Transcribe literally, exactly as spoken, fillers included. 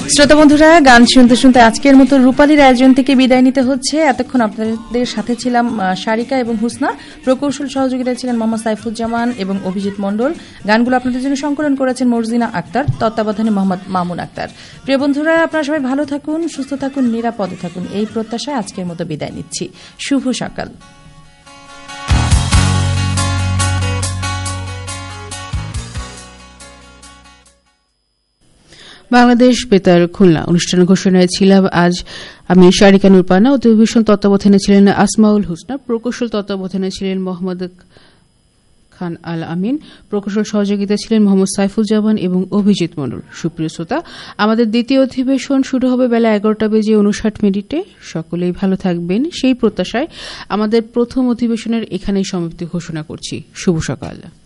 শ্রোতা বন্ধুরা, গান শুনতে শুনতে আজকের মতো রূপালীর আয়োজন থেকে বিদায় নিতে হচ্ছে। এতক্ষণ আপনাদের সাথে ছিলাম সারিকা এবং হুসনা। প্রকৌশল সহযোগিতা ছিলেন মোহাম্মদ সাইফুজ্জামান এবং অভিজিৎ মণ্ডল। গানগুলো আপনাদের জন্য সংকলন করেছেন মর্জিনা আক্তার, তত্ত্বাবধানে মোহাম্মদ মামুন আক্তার। প্রিয় বন্ধুরা, আপনারা সবাই ভালো থাকুন, সুস্থ থাকুন, নিরাপদে থাকুন, এই প্রত্যাশায় আজকের মতো বিদায় নিচ্ছি। শুভ সকাল। বাংলাদেশ বেতার খুলনা অনুষ্ঠান ঘোষণায় ছিলাম আজ আমি সারিকা নুরপানা। অধিবেশন তত্ত্বাবধানে ছিলেন আসমাউল হুসনা, প্রকৌশল তত্ত্বাবধানে ছিলেন মোহাম্মদ খান আল আমিন, প্রকৌশল সহযোগিতা ছিলেন মোহাম্মদ সাইফুজ্জামান এবং অভিজিৎ মণ্ডল। সুপ্রিয় শ্রোতা, আমাদের দ্বিতীয় অধিবেশন শুরু হবে বেলা এগারোটা বেজে উনষাট মিনিটে। সকলেই ভালো থাকবেন সেই প্রত্যাশায় আমাদের প্রথম অধিবেশনের এখানেই সমাপ্তি ঘোষণা করছি। শুভ সকাল।